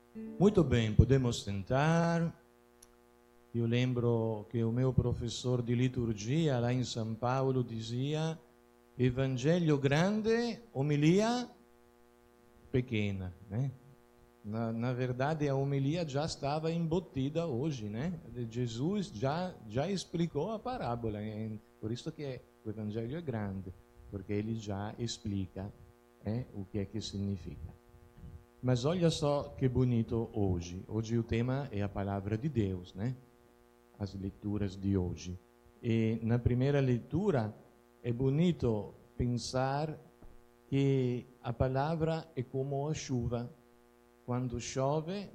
Muito bem, podemos sentar. Eu lembro que o meu professor de liturgia lá em São Paulo dizia: Evangelho grande, homilia pequena, né? Na verdade, a homilia já estava embutida hoje, né? Jesus já explicou a parábola, por isso que o Evangelho é grande, porque ele já explica o que é que significa. Mas olha só que bonito hoje. Hoje o tema é a palavra de Deus, né? As leituras de hoje. E na primeira leitura é bonito pensar que a palavra é como a chuva. Quando chove,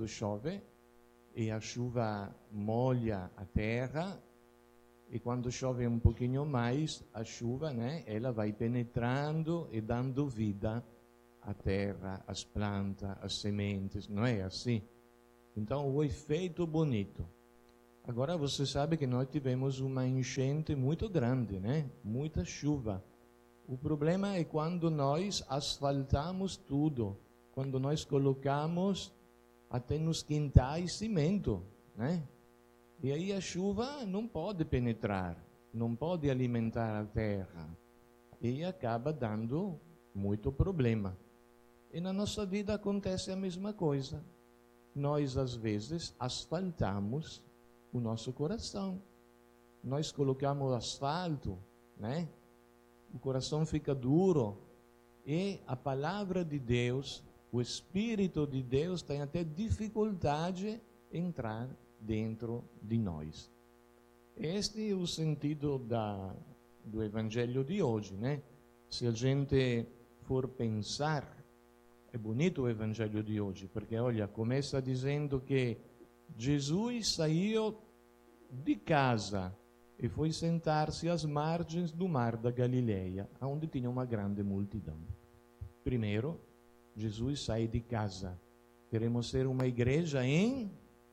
e a chuva molha a terra, e quando chove um pouquinho mais, a chuva, né, ela vai penetrando e dando vida à terra, às plantas, às sementes, não é assim? Então, o efeito bonito. Agora, você sabe que nós tivemos uma enchente muito grande, né? Muita chuva. O problema é quando nós asfaltamos tudo, quando nós colocamos até nos quintais cimento, né? E aí a chuva não pode penetrar, não pode alimentar a terra e acaba dando muito problema. E na nossa vida acontece a mesma coisa. Nós, às vezes, asfaltamos o nosso coração. Nós colocamos asfalto, né? O coração fica duro e a palavra de Deus, o Espírito de Deus tem até dificuldade em entrar dentro de nós. Este é o sentido do Evangelho de hoje, né? Se a gente for pensar, é bonito o Evangelho de hoje, porque olha, começa dizendo que Jesus saiu de casa e foi sentar-se às margens do mar da Galileia, onde tinha uma grande multidão. Primeiro, Jesus sai de casa. Queremos ser uma igreja em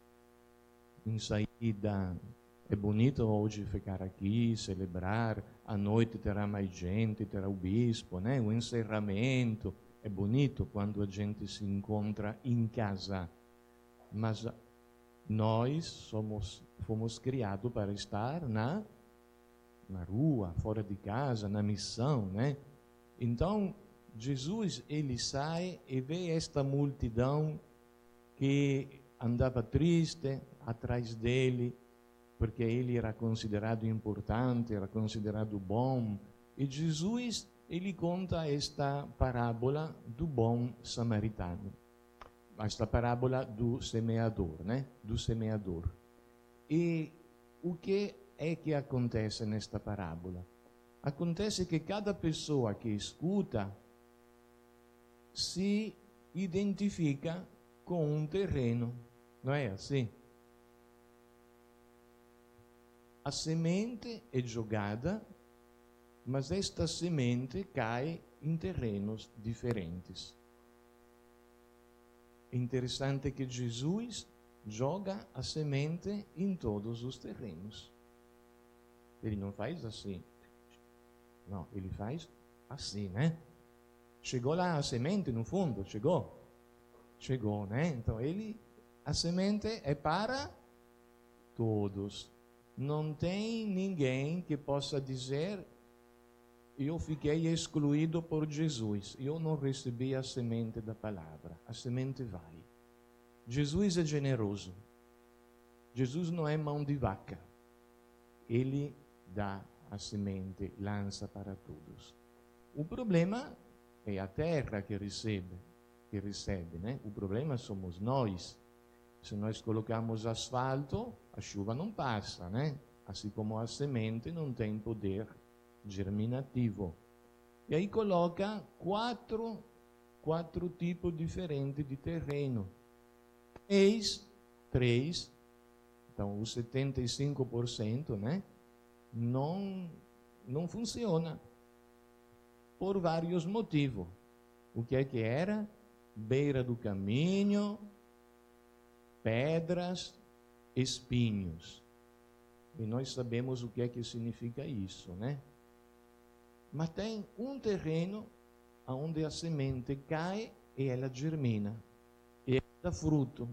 saída. É bonito hoje ficar aqui, celebrar. À noite terá mais gente, terá o bispo, né? O encerramento. É bonito quando a gente se encontra em casa. Mas nós fomos criados para estar na rua, fora de casa, na missão, né? Então, Jesus, ele sai e vê esta multidão que andava triste atrás dele, porque ele era considerado importante, era considerado bom. E Jesus, ele conta esta parábola do bom samaritano. Esta parábola do semeador, né? Do semeador. E o que é que acontece nesta parábola? Acontece que cada pessoa que escuta se identifica com um terreno, não é assim? A semente é jogada, mas esta semente cai em terrenos diferentes. É interessante que Jesus joga a semente em todos os terrenos. Ele não faz assim. Não, ele faz assim, né? Chegou lá a semente no fundo? Chegou, né? Então a semente é para todos. Não tem ninguém que possa dizer: eu fiquei excluído por Jesus, eu não recebi a semente da palavra. A semente vai. Jesus é generoso. Jesus não é mão de vaca. Ele dá a semente, lança para todos. O problema é a terra que recebe, né? O problema somos nós. Se nós colocamos asfalto, a chuva não passa, né? Assim como a semente não tem poder germinativo. E aí coloca quatro tipos diferentes de terreno. Três, então os 75%, né? Não funciona. Por vários motivos. O que é que era? Beira do caminho, pedras, espinhos. E nós sabemos o que é que significa isso, né? Mas tem um terreno onde a semente cai e ela germina. e dá fruto.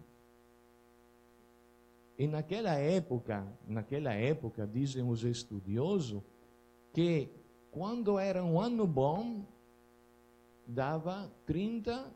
E naquela época, dizem os estudiosos, que quando era um ano bom, dava 30%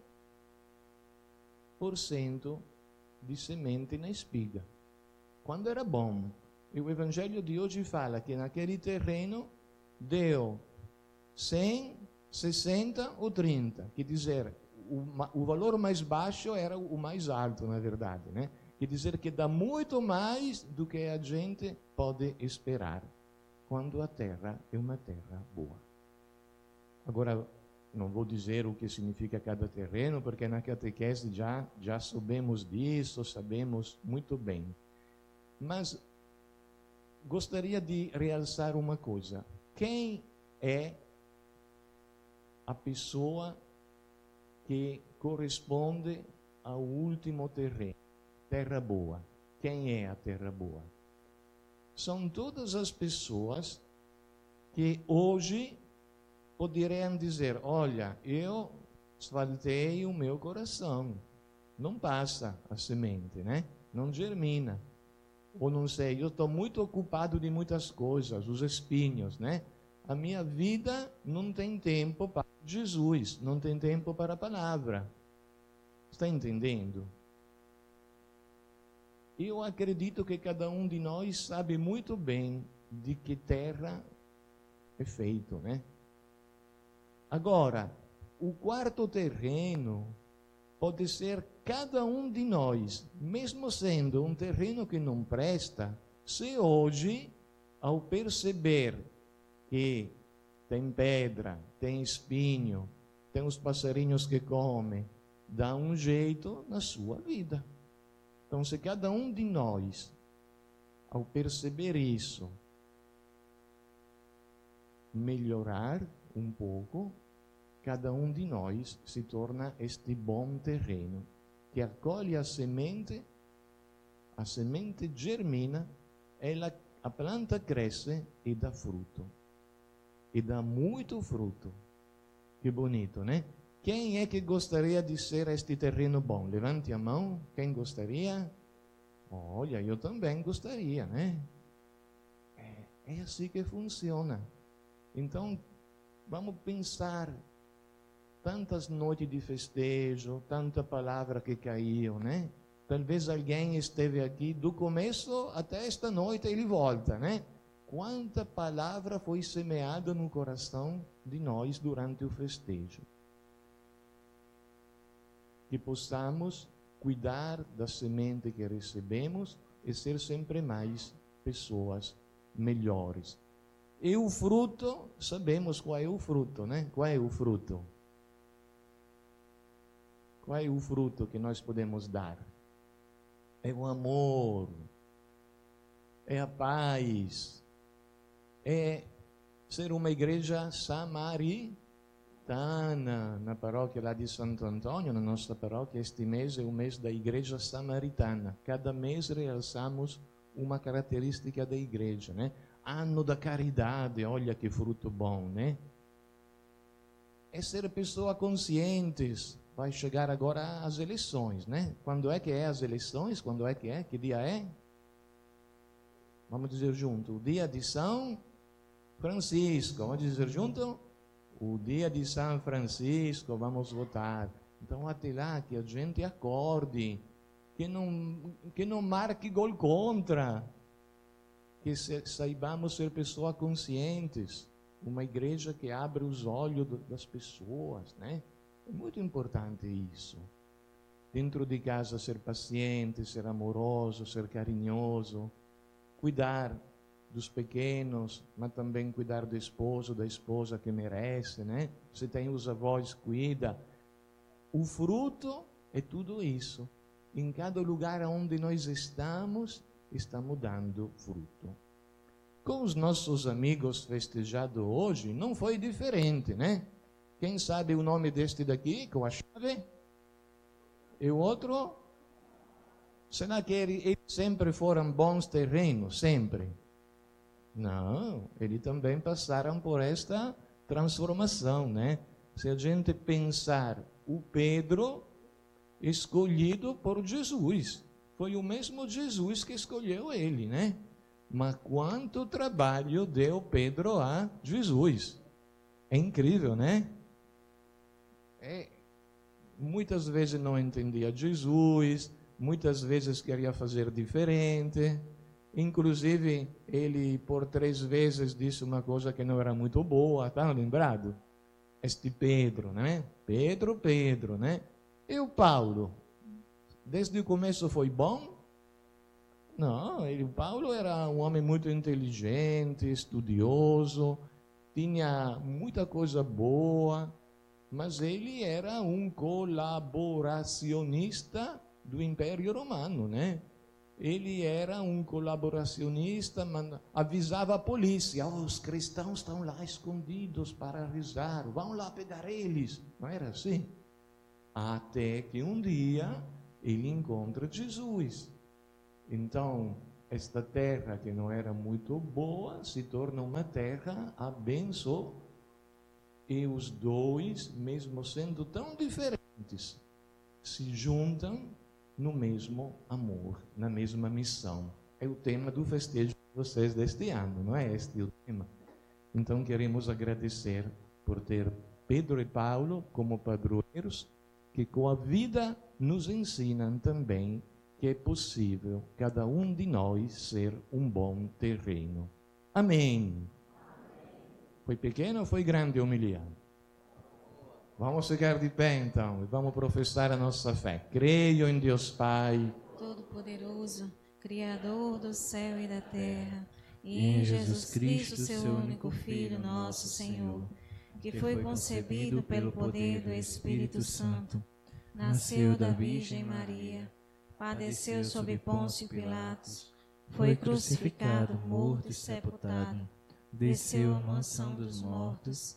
de semente na espiga. Quando era bom. E o Evangelho de hoje fala que naquele terreno deu 100, 60 ou 30. Quer dizer, o valor mais baixo era o mais alto, na verdade, né? Quer dizer que dá muito mais do que a gente pode esperar quando a terra é uma terra boa. Agora, não vou dizer o que significa cada terreno, porque na catequese já sabemos disso, sabemos muito bem. Mas gostaria de realçar uma coisa. Quem é a pessoa que corresponde ao último terreno? Terra boa. Quem é a terra boa? São todas as pessoas que hoje poderiam dizer: olha, eu esfaltei o meu coração, não passa a semente, né? Não germina. Ou não sei, eu estou muito ocupado de muitas coisas, os espinhos, né? A minha vida não tem tempo para Jesus, não tem tempo para a palavra. Está entendendo? Eu acredito que cada um de nós sabe muito bem de que terra é feito, né? Agora, o quarto terreno pode ser cada um de nós, mesmo sendo um terreno que não presta, se hoje, ao perceber que tem pedra, tem espinho, tem os passarinhos que comem, dá um jeito na sua vida. Então, se cada um de nós, ao perceber isso, melhorar um pouco, cada um de nós se torna este bom terreno, que acolhe a semente germina, a planta cresce e dá fruto. E dá muito fruto. Que bonito, né? Quem é que gostaria de ser este terreno bom? Levante a mão. Quem gostaria? Olha, eu também gostaria, né? É assim que funciona. Então, vamos pensar. Tantas noites de festejo, tanta palavra que caiu, né? Talvez alguém esteve aqui do começo até esta noite e ele volta, né? Quanta palavra foi semeada no coração de nós durante o festejo. Que possamos cuidar da semente que recebemos e ser sempre mais pessoas melhores. E o fruto, sabemos qual é o fruto, né? Qual é o fruto? Qual é o fruto que nós podemos dar? É o amor, é a paz, é ser uma igreja samaritana. Na paróquia lá de Santo Antônio, na nossa paróquia, este mês é o mês da igreja samaritana. Cada mês realçamos uma característica da igreja, né? Ano da caridade, olha que fruto bom, né? É ser pessoas conscientes. Vai chegar agora as eleições, né? Quando é as eleições? Quando é? Que dia é? Vamos dizer junto. O dia de São Francisco. Vamos dizer junto? O dia de São Francisco, vamos votar. Então, até lá, que a gente acorde, que não marque gol contra, que saibamos ser pessoas conscientes. Uma igreja que abre os olhos das pessoas, né? É muito importante isso. Dentro de casa, ser paciente, ser amoroso, ser carinhoso, cuidar dos pequenos, mas também cuidar do esposo, da esposa que merece, né? Se tem os avós, cuida. O fruto é tudo isso. Em cada lugar onde nós estamos, estamos dando fruto. Com os nossos amigos festejados hoje, não foi diferente, né? Quem sabe o nome deste daqui, com a chave? E o outro? Será que eles sempre foram bons terrenos? Sempre? Não, eles também passaram por esta transformação, né? Se a gente pensar, o Pedro escolhido por Jesus. Foi o mesmo Jesus que escolheu ele, né? Mas quanto trabalho deu Pedro a Jesus. É incrível, né? Muitas vezes não entendia Jesus, muitas vezes queria fazer diferente. Inclusive, ele por 3 vezes disse uma coisa que não era muito boa, está lembrado? Este Pedro, né? Pedro, né? E o Paulo? Desde o começo foi bom? Não, o Paulo era um homem muito inteligente, estudioso, tinha muita coisa boa, mas ele era um colaboracionista do Império Romano, né? Ele era um colaboracionista, avisava a polícia: os cristãos estão lá escondidos para rezar, vão lá pegar eles. Não era assim? Até que um dia ele encontra Jesus. Então, esta terra que não era muito boa se torna uma terra abençoada. E os dois, mesmo sendo tão diferentes, se juntam no mesmo amor, na mesma missão. É o tema do festejo de vocês deste ano, não é este o tema? Então queremos agradecer por ter Pedro e Paulo como padroeiros, que com a vida nos ensinam também que é possível cada um de nós ser um bom terreno. Amém. Foi pequena ou foi grande a homilia? Vamos ficar de pé então e vamos professar a nossa fé. Creio em Deus Pai Todo-Poderoso, Criador do céu e da terra, e em Jesus Cristo, seu único Filho, nosso Senhor, que foi concebido pelo poder do Espírito Santo, nasceu da Virgem Maria, padeceu sob Pôncio Pilatos, foi crucificado, morto e sepultado, desceu à mansão dos mortos,